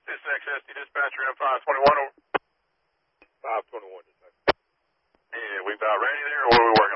This is XSD dispatcher M521. 521. Yeah, we about ready there, or what are we working